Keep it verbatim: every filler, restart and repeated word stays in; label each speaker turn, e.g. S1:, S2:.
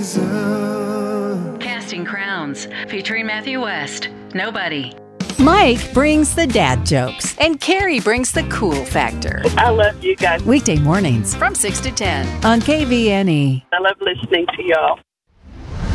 S1: up.
S2: Casting Crowns, featuring Matthew West. Nobody.
S3: Mike brings the dad jokes, and Carrie brings the cool factor.
S4: I love you guys.
S3: Weekday mornings
S2: From six to ten.
S3: on K V N E.
S4: I love listening to y'all.